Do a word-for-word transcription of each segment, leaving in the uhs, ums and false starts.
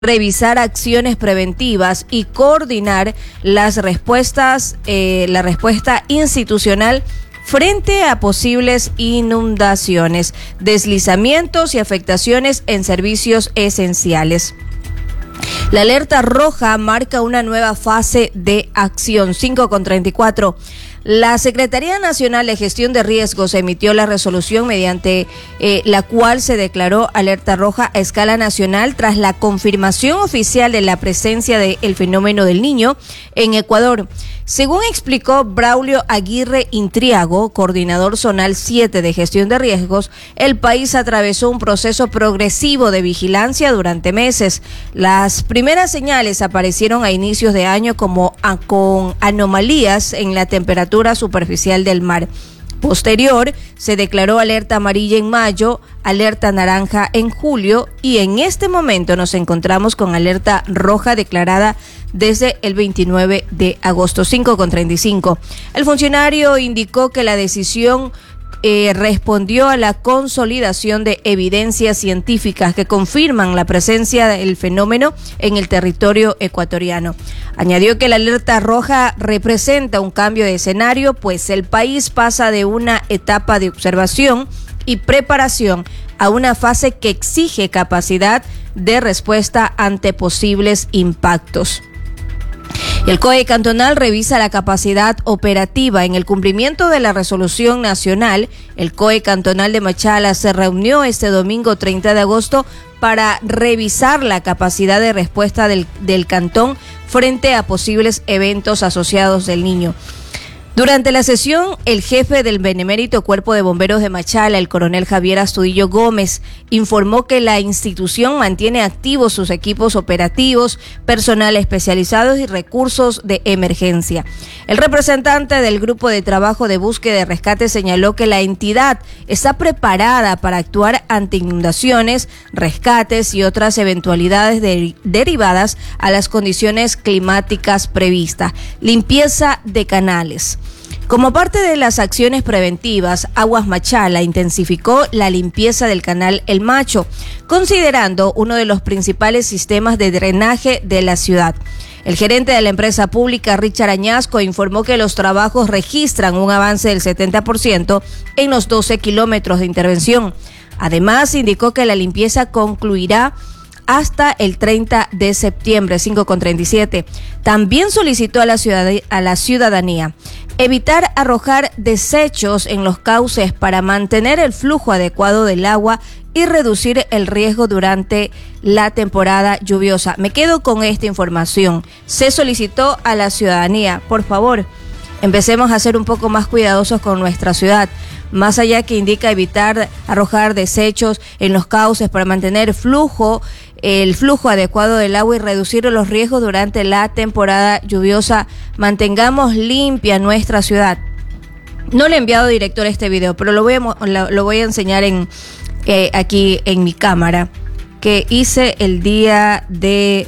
revisar acciones preventivas y coordinar las respuestas, eh, la respuesta institucional frente a posibles inundaciones, deslizamientos y afectaciones en servicios esenciales. La alerta roja marca una nueva fase de acción. cinco con treinta y cuatro. La Secretaría Nacional de Gestión de Riesgos emitió la resolución mediante eh, la cual se declaró alerta roja a escala nacional tras la confirmación oficial de la presencia del fenómeno del Niño en Ecuador. Según explicó Braulio Aguirre Intriago, coordinador zonal siete de gestión de riesgos, el país atravesó un proceso progresivo de vigilancia durante meses. Las primeras señales aparecieron a inicios de año como a, con anomalías en la temperatura superficial del mar. Posterior, se declaró alerta amarilla en mayo, alerta naranja en julio y en este momento nos encontramos con alerta roja declarada desde el veintinueve de agosto. cinco con treinta y cinco. El funcionario indicó que la decisión Eh, respondió a la consolidación de evidencias científicas que confirman la presencia del fenómeno en el territorio ecuatoriano. Añadió que la alerta roja representa un cambio de escenario, pues el país pasa de una etapa de observación y preparación a una fase que exige capacidad de respuesta ante posibles impactos. El C O E cantonal revisa la capacidad operativa. En el cumplimiento de la resolución nacional, el C O E cantonal de Machala se reunió este domingo treinta de agosto para revisar la capacidad de respuesta del, del cantón frente a posibles eventos asociados del Niño. Durante la sesión, el jefe del Benemérito Cuerpo de Bomberos de Machala, el coronel Javier Astudillo Gómez, informó que la institución mantiene activos sus equipos operativos, personal especializado y recursos de emergencia. El representante del Grupo de Trabajo de Búsqueda y Rescate señaló que la entidad está preparada para actuar ante inundaciones, rescates y otras eventualidades de, derivadas a las condiciones climáticas previstas. Limpieza de canales. Como parte de las acciones preventivas, Aguas Machala intensificó la limpieza del canal El Macho, considerando uno de los principales sistemas de drenaje de la ciudad. El gerente de la empresa pública, Richard Añasco, informó que los trabajos registran un avance del setenta por ciento en los doce kilómetros de intervención. Además, indicó que la limpieza concluirá hasta el treinta de septiembre, cinco con treinta y siete. También solicitó a la, ciudad, a la ciudadanía evitar arrojar desechos en los cauces para mantener el flujo adecuado del agua y reducir el riesgo durante la temporada lluviosa. Me quedo con esta información. Se solicitó a la ciudadanía, por favor, empecemos a ser un poco más cuidadosos con nuestra ciudad. Más allá que indica evitar arrojar desechos en los cauces para mantener flujo, el flujo adecuado del agua y reducir los riesgos durante la temporada lluviosa, mantengamos limpia nuestra ciudad. No le he enviado director este video, pero lo voy a, lo, lo voy a enseñar en, eh, aquí en mi cámara, que hice el día de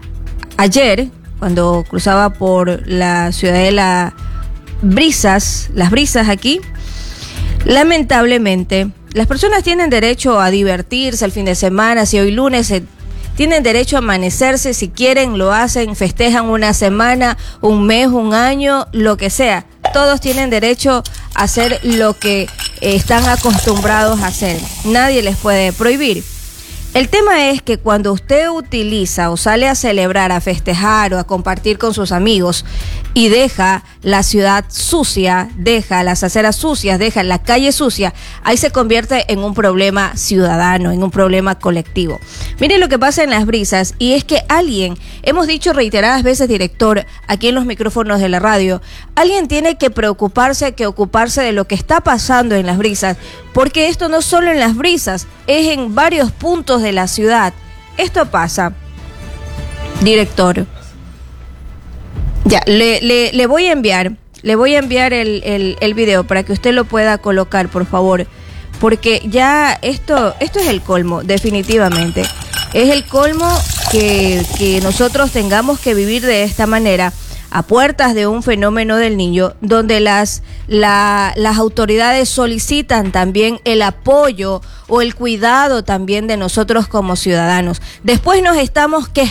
ayer, cuando cruzaba por la ciudadela Brisas, las Brisas aquí. Lamentablemente, las personas tienen derecho a divertirse el fin de semana. Si hoy lunes eh, tienen derecho a amanecerse, si quieren lo hacen, festejan una semana, un mes, un año, lo que sea. Todos tienen derecho a hacer lo que eh, están acostumbrados a hacer. Nadie les puede prohibir. El tema es que cuando usted utiliza o sale a celebrar, a festejar o a compartir con sus amigos y deja la ciudad sucia, deja las aceras sucias, deja la calle sucia, ahí se convierte en un problema ciudadano, en un problema colectivo. Mire lo que pasa en Las Brisas, y es que alguien, hemos dicho reiteradas veces, director, aquí en los micrófonos de la radio, alguien tiene que preocuparse, que ocuparse de lo que está pasando en Las Brisas, porque esto no solo en Las Brisas, es en varios puntos de la ciudad. Esto pasa, director. Ya, le, le, le voy a enviar, le voy a enviar el, el, el video para que usted lo pueda colocar, por favor, porque ya esto, esto es el colmo, definitivamente. Es el colmo que, que nosotros tengamos que vivir de esta manera. a puertas de un fenómeno del Niño, donde las, la, las autoridades solicitan también el apoyo o el cuidado también de nosotros como ciudadanos. Después nos estamos quejando